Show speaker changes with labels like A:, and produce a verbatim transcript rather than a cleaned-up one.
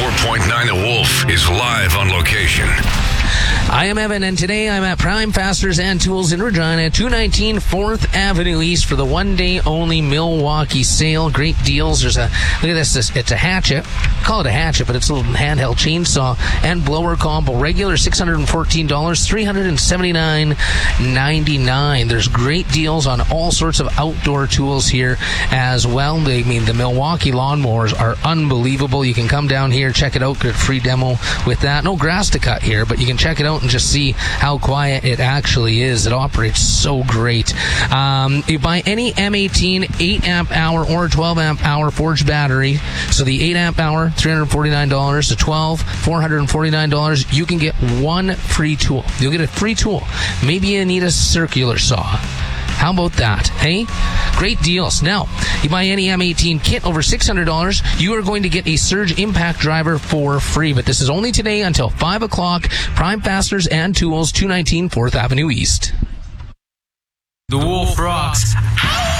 A: ninety-four point nine The Wolf is live on location.
B: I am Evan, and today I'm at Prime Fasteners and Tools in Regina, two nineteen fourth Avenue East for the one-day-only Milwaukee sale. Great deals. There's a, look at this, this, it's a hatchet. Call it a hatchet, but it's a little handheld chainsaw and blower combo. Regular six hundred fourteen dollars, three hundred seventy-nine ninety-nine. There's great deals on all sorts of outdoor tools here as well. I mean, the Milwaukee lawnmowers are unbelievable. You can come down here, check it out, get a free demo with that. No grass to cut here, but you can check it out and just see how quiet it actually is. It operates so great. Um, you buy any M eighteen eight amp hour or twelve amp hour forged battery. So the eight amp hour, three hundred forty-nine dollars. The twelve, four hundred forty-nine dollars. You can get one free tool. You'll get a free tool. Maybe you need a circular saw. How about that, hey? Great deals. Now, you buy any M eighteen kit over six hundred dollars, you are going to get a Surge Impact driver for free. But this is only today until five o'clock. Prime Fasteners and Tools, two nineteen fourth Avenue East.
C: The Wolf rocks.